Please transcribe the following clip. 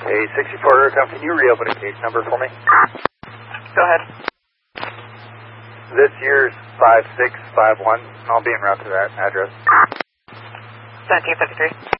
A 64 come, can you reopen a case number for me? Go ahead. This year's 5651. I'll be en route to that address. 1753.